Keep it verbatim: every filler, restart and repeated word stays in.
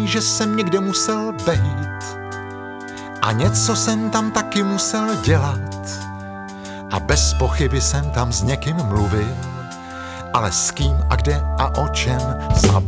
jasný, že jsem někde musel bejt a něco jsem tam taky musel dělat a bez pochyby jsem tam s někým mluvil, ale s kým a kde a o čem